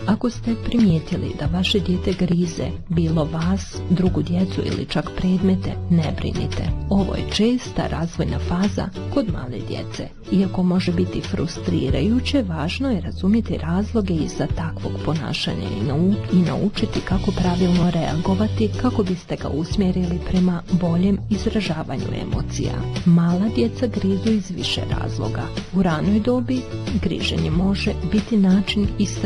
Ako ste primijetili da vaše dijete grize bilo vas, drugu djecu ili čak predmete, ne brinite. Ovo je česta razvojna faza kod male djece. Iako može biti frustrirajuće, važno je razumjeti razloge iza takvog ponašanja i naučiti kako pravilno reagovati kako biste ga usmjerili prema boljem izražavanju emocija. Mala djeca grizu iz više razloga. U ranoj dobi griženje može biti način